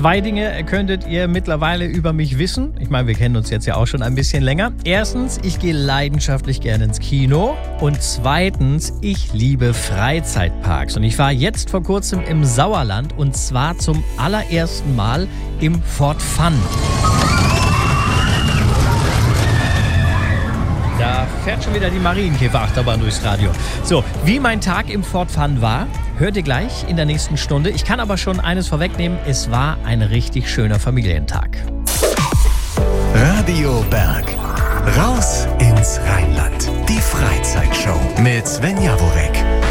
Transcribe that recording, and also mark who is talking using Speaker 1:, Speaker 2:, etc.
Speaker 1: 2 Dinge könntet ihr mittlerweile über mich wissen. Ich meine, wir kennen uns jetzt ja auch schon ein bisschen länger. Erstens, ich gehe leidenschaftlich gerne ins Kino. Und zweitens, ich liebe Freizeitparks. Und ich war jetzt vor kurzem im Sauerland und zwar zum allerersten Mal im Fort Fun. Da fährt schon wieder die Marienkäferachterbahn durchs Radio. So, wie mein Tag im Fort Fun war, hört ihr gleich in der nächsten Stunde. Ich kann aber schon eines vorwegnehmen, es war ein richtig schöner Familientag.
Speaker 2: Radio Berg. Raus ins Rheinland. Die Freizeitshow mit Sven Jaworek.